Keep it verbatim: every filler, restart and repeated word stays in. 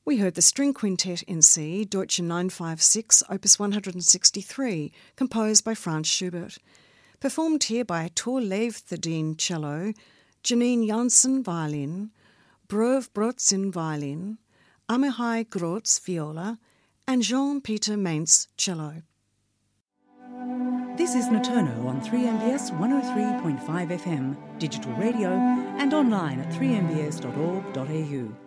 We heard the String Quintet in C, Deutsche nine five six, Opus one hundred sixty-three, composed by Franz Schubert. Performed here by Tor Leivthedien cello, Janine Janssen violin, Brøve Brotzin violin, Amihai Grotz viola, and Jean-Peter Mainz cello. This is Notono on three M B S one oh three point five F M, digital radio, and online at three m b s dot org dot a u.